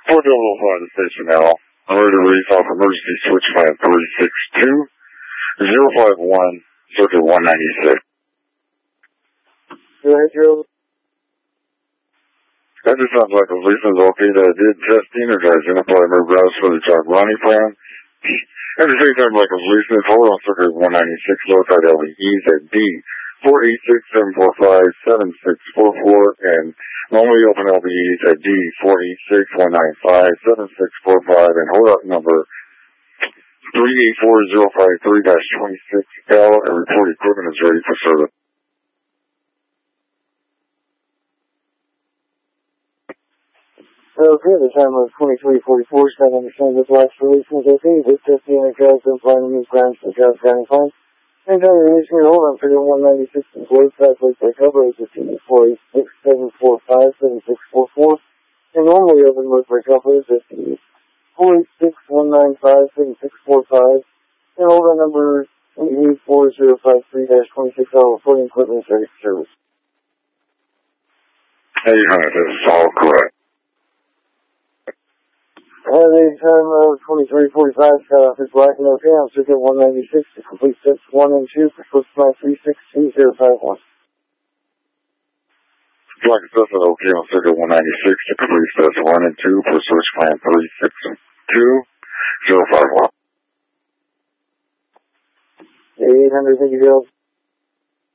4 Delta 5 to station now. I'm ready to release off emergency switch plan 362-051, circuit 196. Go ahead, Joe. That just sounds like a license okay that I did testing or identify my browse for the Jack Ronnie plan. At the same time, like a license, hold on circuit 196, low side LEDs at D 486-745-7644, and normally open LEDs at D 486-195-7645, and hold up number 384053-26L, and report equipment is ready for service. Okay, the time of 23:44, so I understand this last release is okay. This testing and trials to apply the new plans to the Charles County Plan. Anytime you're releasing your hold on figure 196 and close side plate by cover is 486-745-7644. And normally open mode by cover is 486-195-7645. And hold on number 84053-26L, reporting equipment is ready for service. Hey, honey, this is all correct. The time of 23:45, cut off is black and okay on circuit 196 to complete steps 1 and 2 for switch plan 362-051. Black and stuff okay on circuit 196 to complete steps 1 and 2 for switch plan 362-051. 800, thank you, Bill.